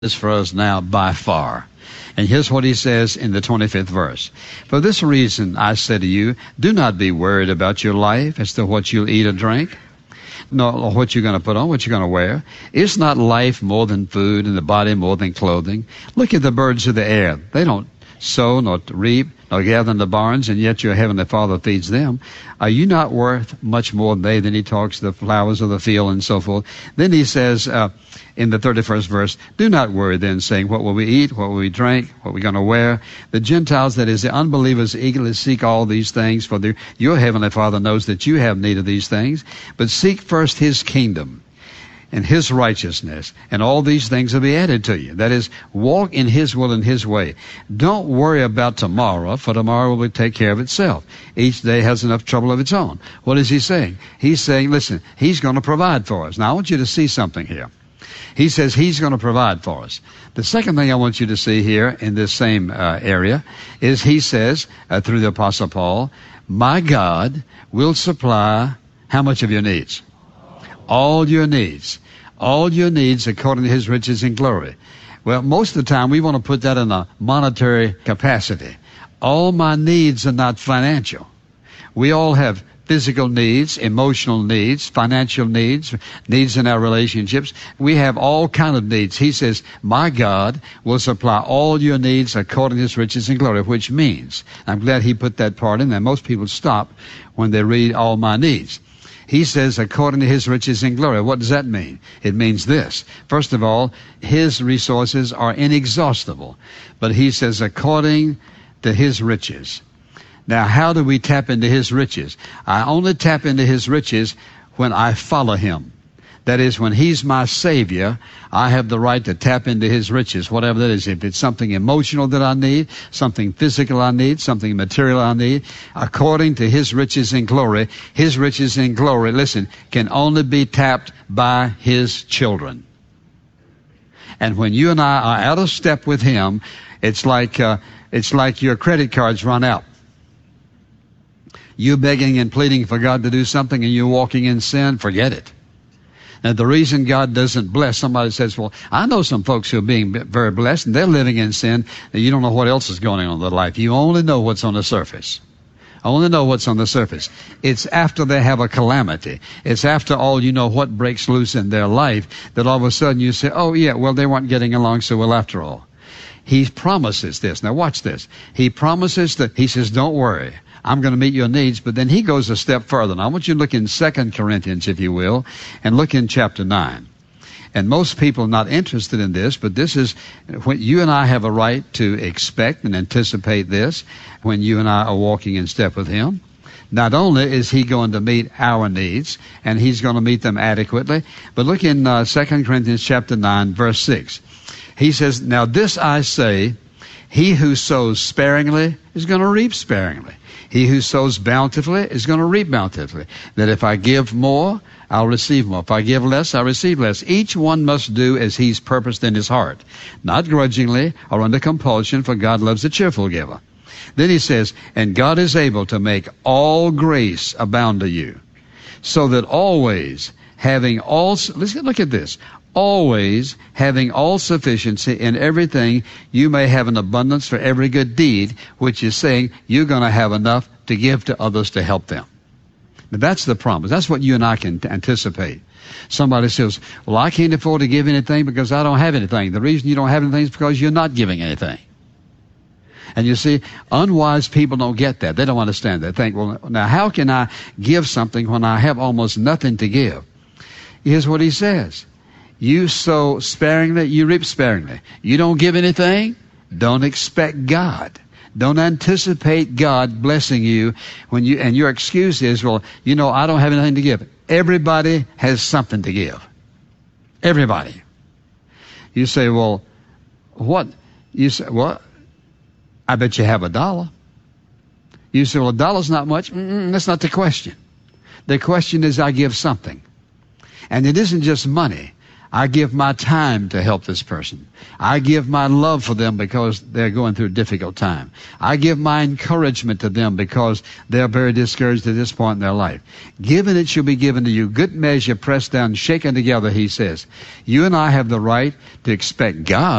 is for us now by far. And here's what he says in the 25th verse. For this reason I say to you, do not be worried about your life as to what you'll eat or drink, nor what you're going to put on, what you're going to wear. Is not life more than food, and the body more than clothing? Look at the birds of the air. They don't sow, nor reap, nor gather in the barns, and yet your heavenly Father feeds them. Are you not worth much more than they? Then he talks to the flowers of the field and so forth. Then he says in the 31st verse, do not worry then, saying, what will we eat, what will we drink, what are we going to wear? The Gentiles, that is the unbelievers, eagerly seek all these things, for your heavenly Father knows that you have need of these things. But seek first his kingdom and his righteousness, and all these things will be added to you. That is, walk in his will and his way. Don't worry about tomorrow, for tomorrow will take care of itself. Each day has enough trouble of its own. What is he saying? He's saying, listen, he's going to provide for us. Now, I want you to see something here. He says he's going to provide for us. The second thing I want you to see here in this same area is he says, through the Apostle Paul, my God will supply how much of your needs? All your needs. All your needs according to his riches and glory. Well, most of the time we want to put that in a monetary capacity. All my needs are not financial. We all have physical needs, emotional needs, financial needs, needs in our relationships. We have all kind of needs. He says, my God will supply all your needs according to his riches and glory, which means, I'm glad he put that part in there. Most people stop when they read all my needs. He says, according to his riches and glory. What does that mean? It means this. First of all, his resources are inexhaustible. But he says, according to his riches. Now, how do we tap into his riches? I only tap into his riches when I follow him. That is, when he's my Savior, I have the right to tap into his riches, whatever that is. If it's something emotional that I need, something physical I need, something material I need, according to his riches and glory, his riches and glory, listen, can only be tapped by his children. And when you and I are out of step with him, it's like your credit cards run out. You're begging and pleading for God to do something and you're walking in sin, forget it. Now, the reason God doesn't bless, somebody says, well, I know some folks who are being very blessed and they're living in sin, and you don't know what else is going on in their life. You only know what's on the surface. Only know what's on the surface. It's after they have a calamity. It's after all, you know, what breaks loose in their life that all of a sudden you say, oh, yeah, well, they weren't getting along so well after all. He promises this. Now, watch this. He promises that, he says, don't worry. I'm going to meet your needs, but then he goes a step further. Now, I want you to look in 2 Corinthians, if you will, and look in chapter 9. And most people are not interested in this, but this is when you and I have a right to expect and anticipate this when you and I are walking in step with him. Not only is he going to meet our needs, and he's going to meet them adequately, but look in 2 Corinthians chapter 9, verse 6. He says, now this I say, he who sows sparingly is going to reap sparingly. He who sows bountifully is going to reap bountifully. That if I give more, I'll receive more. If I give less, I'll receive less. Each one must do as he's purposed in his heart, not grudgingly or under compulsion, for God loves a cheerful giver. Then he says, and God is able to make all grace abound to you, so that always having all, listen, look at this, always having all sufficiency in everything, you may have an abundance for every good deed, which is saying you're going to have enough to give to others to help them. Now, that's the promise. That's what you and I can anticipate. Somebody says, well, I can't afford to give anything because I don't have anything. The reason you don't have anything is because you're not giving anything. And you see, unwise people don't get that. They don't understand that. They think, well, now how can I give something when I have almost nothing to give? Here's what he says. You sow sparingly, you reap sparingly. You don't give anything, don't expect God. Don't anticipate God blessing you when you, and your excuse is, well, you know, I don't have anything to give. Everybody has something to give. Everybody. You say, well, what? You say, well, I bet you have $1. You say, well, $1's not much. That's not the question. The question is, I give something. And it isn't just money. I give my time to help this person. I give my love for them because they're going through a difficult time. I give my encouragement to them because they're very discouraged at this point in their life. Given it shall be given to you. Good measure, pressed down, shaken together, he says. You and I have the right to expect God